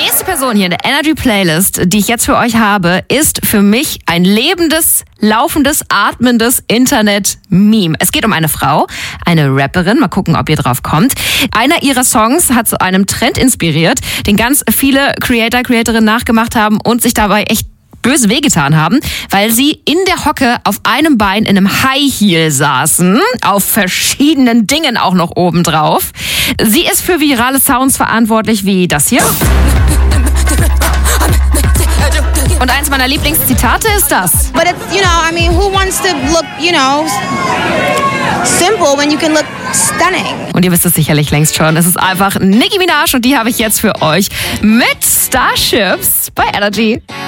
nächste Person hier in der Energy Playlist, die ich jetzt für euch habe, ist für mich ein lebendes, laufendes, atmendes Internet-Meme. Es geht um eine Frau, eine Rapperin. Mal gucken, ob ihr drauf kommt. Einer ihrer Songs hat zu einem Trend inspiriert, den ganz viele Creatorinnen nachgemacht haben und sich dabei echt böse wehgetan haben, weil sie in der Hocke auf einem Bein in einem High Heel saßen, auf verschiedenen Dingen auch noch obendrauf. Sie ist für virale Sounds verantwortlich wie das hier. Und eins meiner Lieblingszitate ist das. But it's, who wants to look, simple when you can look stunning? Und ihr wisst es sicherlich längst schon. Es ist einfach Nicki Minaj und die habe ich jetzt für euch mit Starships bei Energy.